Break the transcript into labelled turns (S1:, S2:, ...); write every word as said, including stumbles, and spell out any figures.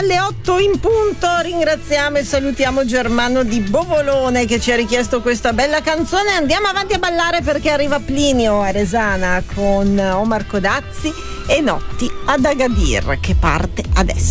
S1: alle otto in punto. Ringraziamo e salutiamo Germano di Bovolone che ci ha richiesto questa bella canzone. Andiamo avanti a ballare perché arriva Plinio a Resana con Omar Codazzi e Notti ad Agadir che parte adesso.